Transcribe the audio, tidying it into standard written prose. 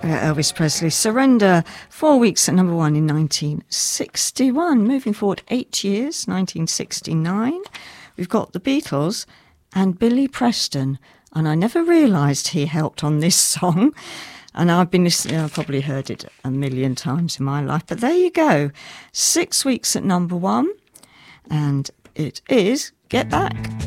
Elvis Presley, Surrender, 4 weeks at number 1 in 1961. Moving forward 8 years, 1969, we've got the Beatles and Billy Preston. And I never realised he helped on this song. And I've been listening, I've probably heard it a million times in my life. But there you go, 6 weeks at number 1. And it is Get Back.